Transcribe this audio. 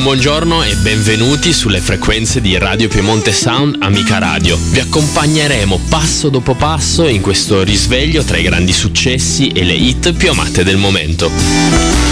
buongiorno e benvenuti sulle frequenze di Radio Piemonte Sound Amica Radio. Vi accompagneremo passo dopo passo in questo risveglio tra i grandi successi e le hit più amate del momento.